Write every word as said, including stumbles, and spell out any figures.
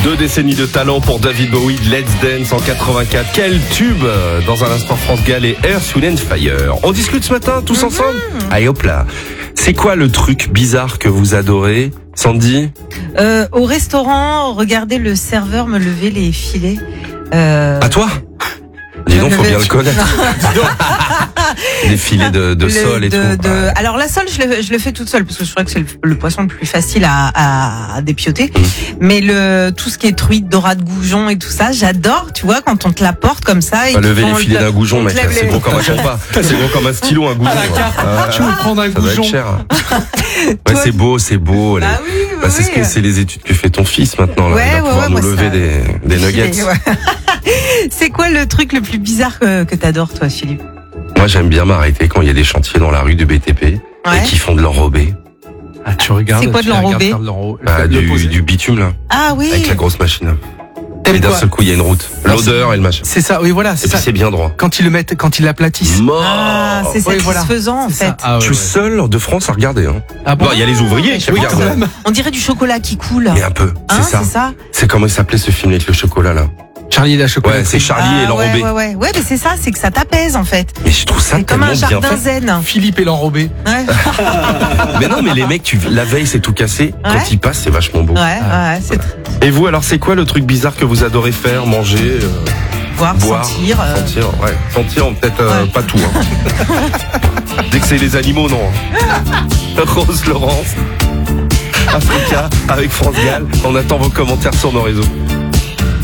Deux décennies de talent pour David Bowie, Let's Dance en quatre-vingt-quatre. Quel tube! Dans un instant, France Gall et Earth, Wind and Fire. On discute ce matin, tous mm-hmm. ensemble? Allez hop là. C'est quoi le truc bizarre que vous adorez, Sandy? euh, Au restaurant, regardez le serveur me lever les filets. Euh... À toi? Dis donc, faut bien le connaître. Les filets de, de sol et de, tout. De... Ouais. Alors la sole, je le, je le fais toute seule parce que je crois que c'est le, le poisson le plus facile à, à, à dépioter. Mmh. Mais le tout ce qui est truite, dorade, goujon et tout ça, j'adore. Tu vois, quand on te l'apporte comme ça. Pas lever les filets d'un goujon, mec. C'est les... gros comme un compas. C'est gros comme un stylo, un goujon. Ah, tu veux prendre un ça goujon? Ça doit être cher. Ouais, c'est beau, c'est beau. Bah oui, oui, bah, c'est oui. ce que c'est les études que fait ton fils maintenant. Là. Ouais, Il va ouais, pouvoir ouais, nous moi, lever ça... des, des nuggets. Ouais. C'est quoi le truc le plus bizarre que, que t'adores, toi, Philippe? Moi, j'aime bien m'arrêter quand il y a des chantiers dans la rue du B T P ouais. et qui font de l'enrobé. Ah, tu regardes. C'est quoi de l'enrobé? Ah, du, du bitume, là. Ah oui. Avec la grosse machine. Et d'un seul coup, il y a une route. L'odeur et le machin. C'est ça, oui, voilà. C'est et ça. C'est bien droit. Quand ils le mettent, quand ils l'aplatissent. Mort. Ah, c'est satisfaisant, oui, voilà. en fait. Ah, ouais, je suis ouais. seul de France à regarder, hein. Ah bon? Il y a les ouvriers qui regardent. On dirait du chocolat qui coule. Mais un peu. Hein, c'est ça. C'est ça. C'est comment il s'appelait ce film avec le chocolat, là? Charlie et la chocolaterie. Ouais, c'est Charlie ah, et l'enrobé. Ouais, ouais, ouais. Ouais, mais c'est ça, c'est que ça t'apaise, en fait. Mais je trouve ça c'est tellement bien fait. Comme un jardin zen. Philippe et l'enrobé. Ouais. Mais non, mais les mecs, tu, la veille, c'est tout cassé. Ouais. Quand ils passent, c'est vachement beau. Ouais, ouais, c'est voilà. Et vous, alors, c'est quoi le truc bizarre que vous adorez faire, manger, euh, Voir, boire, sentir. Euh... Sentir, ouais. Sentir, peut-être euh, ouais. pas tout. Hein. Dès que c'est les animaux, non. Rose Laurence, Africa, avec France Gall. On attend vos commentaires sur nos réseaux.